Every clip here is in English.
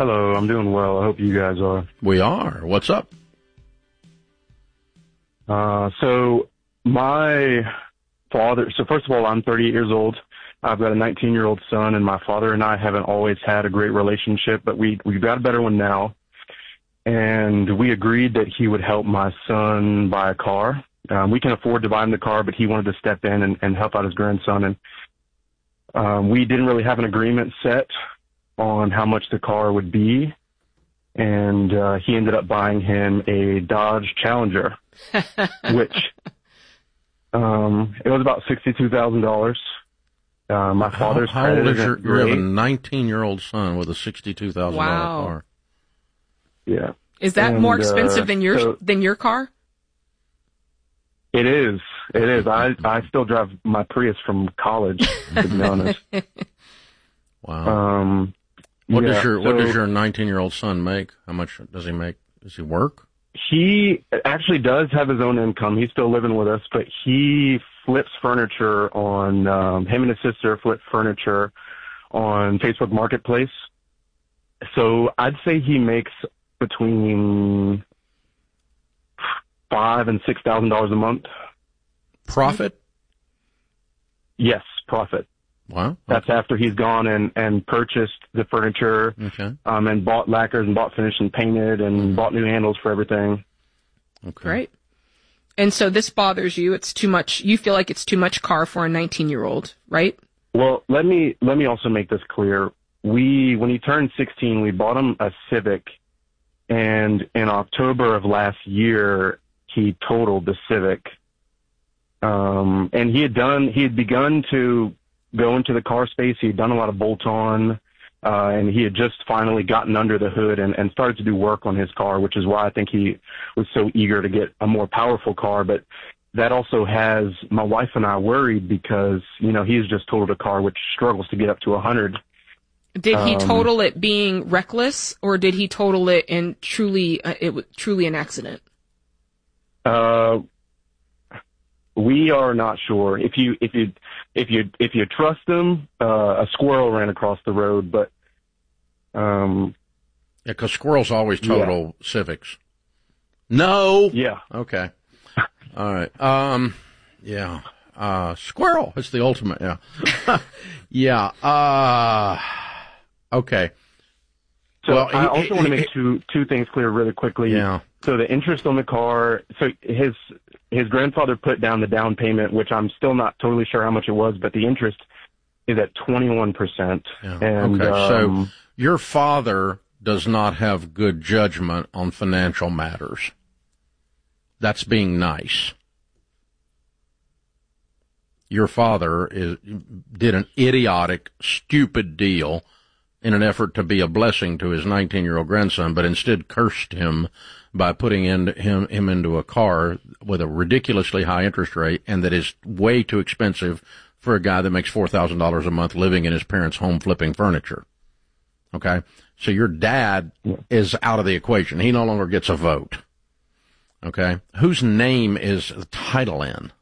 Hello, I'm doing well. I hope you guys are. We are. What's up? So first of all, I'm 38 years old. I've got a 19-year-old son, and my father and I haven't always had a great relationship, but we've got a better one now. And we agreed that he would help my son buy a car. We can afford to buy him the car, but he wanted to step in and help out his grandson. And we didn't really have an agreement set on how much the car would be. And he ended up buying him a Dodge Challenger, which it was about $62,000. My father's how old is you have a 19-year-old son with a $62,000 car. Yeah. Is that more expensive than your car? It is. It is. I still drive my Prius from college, to be honest. Wow. What does your 19-year-old son make? How much does he make? Does he work? He actually does have his own income. He's still living with us, but he flips furniture on, him and his sister flip furniture on Facebook Marketplace. So I'd say he makes between $5,000 and $6,000 a month. Profit? Yes, profit. Wow. Okay. That's after he's gone and purchased the furniture, and bought lacquers and bought finish and painted and bought new handles for everything. Okay. Great. And so this bothers you. It's too much. You feel like it's too much car for a 19-year-old, right? Well, let me also make this clear. When he turned 16, we bought him a Civic, and in October of last year, he totaled the Civic. And he had begun to go into the car space. He had done a lot of bolt-on, and he had just finally gotten under the hood and started to do work on his car, which is why I think he was so eager to get a more powerful car. But that also has my wife and I worried because, he's just totaled a car which struggles to get up to 100. Did he total it being reckless, or did he total it in it was truly an accident? We are not sure. If you trust him, a squirrel ran across the road, but because squirrels always total Civics. No. Yeah. Okay. All right. Squirrel. It's the ultimate. Yeah. Yeah. Okay. So I also want to make two things clear really quickly. Yeah. So the interest on the car, so his grandfather put down the down payment, which I'm still not totally sure how much it was, but the interest is at 21%. Yeah. And, okay. So your father does not have good judgment on financial matters. That's being nice. Your father did an idiotic, stupid deal in an effort to be a blessing to his 19-year-old grandson, but instead cursed him by putting him into a car with a ridiculously high interest rate and that is way too expensive for a guy that makes $4,000 a month living in his parents' home flipping furniture. Okay? So your dad is out of the equation. He no longer gets a vote. Okay? Whose name is the title in?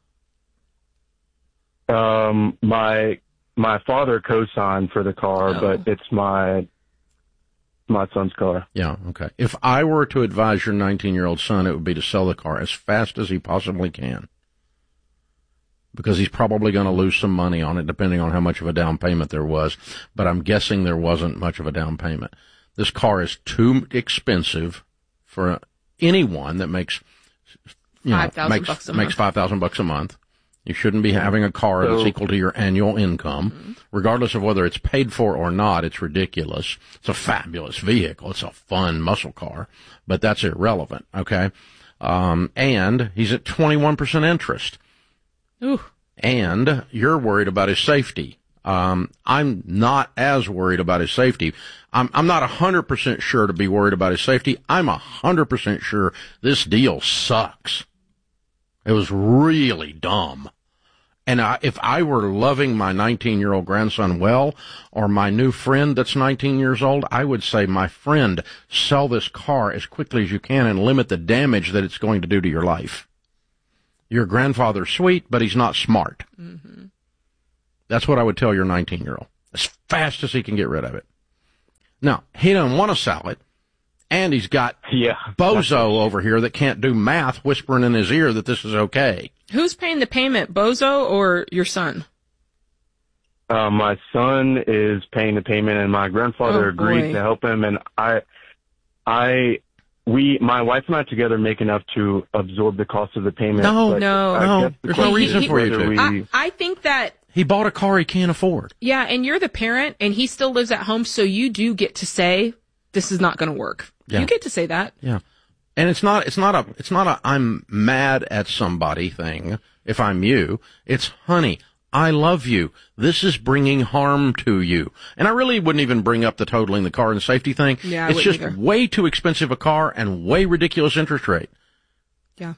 My father co-signed for the car, but it's my son's car. Yeah, okay. If I were to advise your 19-year-old son, it would be to sell the car as fast as he possibly can. Because he's probably going to lose some money on it, depending on how much of a down payment there was. But I'm guessing there wasn't much of a down payment. This car is too expensive for anyone that makes $5,000 a month. You shouldn't be having a car that's equal to your annual income. Regardless of whether it's paid for or not, it's ridiculous. It's a fabulous vehicle. It's a fun muscle car, but that's irrelevant, okay? And he's at 21% interest. Ooh. And you're worried about his safety. I'm not as worried about his safety. I'm not 100% sure to be worried about his safety. I'm 100% sure this deal sucks. It was really dumb. And if I were loving my 19-year-old grandson well, or my new friend that's 19 years old, I would say, my friend, sell this car as quickly as you can and limit the damage that it's going to do to your life. Your grandfather's sweet, but he's not smart. Mm-hmm. That's what I would tell your 19-year-old. As fast as he can get rid of it. Now, he doesn't want to sell it, and he's got Bozo over here that can't do math whispering in his ear that this is okay. Who's paying the payment, Bozo or your son? My son is paying the payment, and my grandfather agreed to help him. And my wife and I together make enough to absorb the cost of the payment. No. There's no reason for you to. I think that he bought a car he can't afford. Yeah, and you're the parent, and he still lives at home, so you do get to say this is not going to work. Yeah. You get to say that. Yeah, and it's not a I'm mad at somebody thing. If I'm you, it's honey, I love you. This is bringing harm to you. And I really wouldn't even bring up the totaling the car and safety thing. Yeah, it's just way too expensive a car and way ridiculous interest rate. Yeah.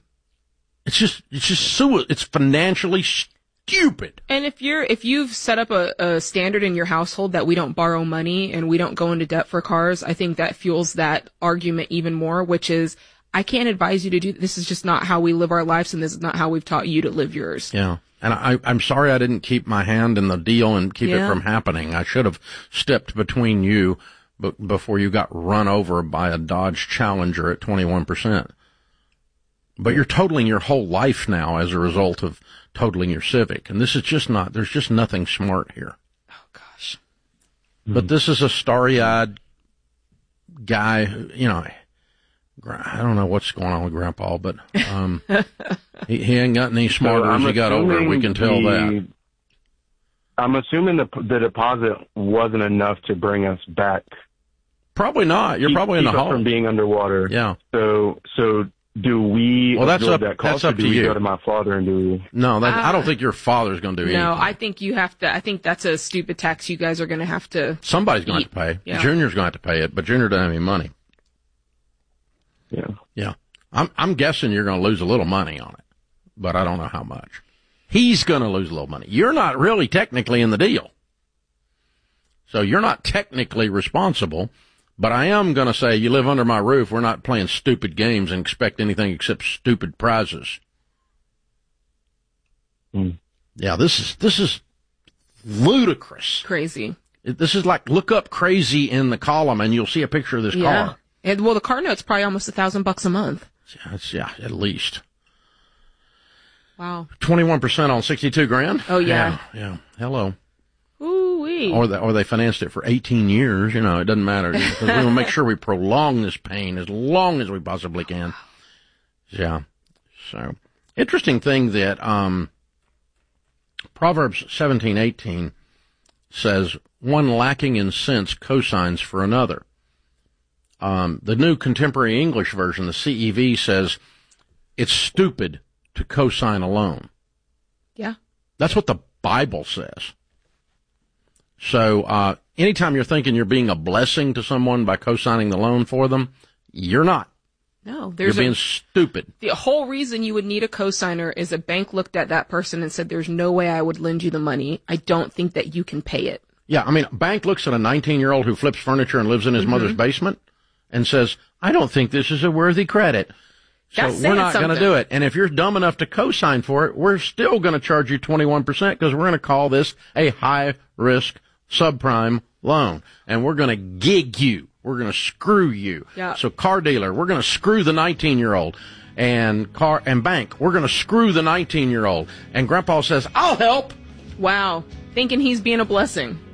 It's financially stupid. And if you've set up a standard in your household that we don't borrow money and we don't go into debt for cars, I think that fuels that argument even more, which is, I can't advise you to do, this is just not how we live our lives, and this is not how we've taught you to live yours. Yeah. And I'm sorry I didn't keep my hand in the deal and keep it from happening. I should have stepped between you before you got run over by a Dodge Challenger at 21%. But you're totaling your whole life now as a result of totaling your Civic. And this is just not, there's just nothing smart here. Oh, gosh. But this is a starry-eyed guy, you know, I don't know what's going on with Grandpa, but he ain't gotten any smarter as he got older. We can tell that. I'm assuming the deposit wasn't enough to bring us back. Probably not. You're probably in the hole. From being underwater. Yeah. So do we? Well, that's up. That cost, that's up or do to we you. Go to my father and do. No, I don't think your father's going to do anything. No, I think you have to. I think that's a stupid tax. You guys are going to have to. Somebody's going to have to pay. Yeah. Junior's going to have to pay it, but Junior doesn't have any money. Yeah. Yeah. I'm guessing you're going to lose a little money on it, but I don't know how much. He's going to lose a little money. You're not really technically in the deal. So you're not technically responsible, but I am going to say you live under my roof. We're not playing stupid games and expect anything except stupid prizes. Yeah, this is ludicrous. Crazy. This is like, look up crazy in the column and you'll see a picture of this car. And, well, the car note's probably almost $1,000 a month. Yeah, at least. Wow. 21% on 62 grand? Oh, yeah. Yeah. Hello. Ooh-wee. Or they financed it for 18 years. You know, it doesn't matter. Because we want to make sure we prolong this pain as long as we possibly can. Yeah. So, interesting thing that, Proverbs 17:18 says, one lacking in sense cosigns for another. The New Contemporary English Version, the CEV, says it's stupid to cosign a loan. Yeah. That's what the Bible says. So, anytime you're thinking you're being a blessing to someone by cosigning the loan for them, you're not. No, you're being stupid. The whole reason you would need a cosigner is a bank looked at that person and said, there's no way I would lend you the money. I don't think that you can pay it. Yeah, I mean, a bank looks at a 19-year-old who flips furniture and lives in his mother's basement and says, I don't think this is a worthy credit. So we're not going to do it. And if you're dumb enough to co-sign for it, we're still going to charge you 21% because we're going to call this a high-risk subprime loan. And we're going to gig you. We're going to screw you. Yeah. So car dealer, we're going to screw the 19-year-old. And bank, we're going to screw the 19-year-old. And Grandpa says, I'll help. Wow. Thinking he's being a blessing.